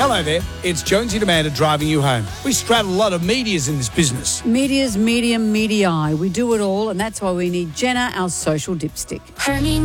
Hello there, it's Jonesy Demanda driving you home. We straddle a lot of medias in this business. Medias, medium, medii. We do it all, and that's why we need Jenna, our social dipstick.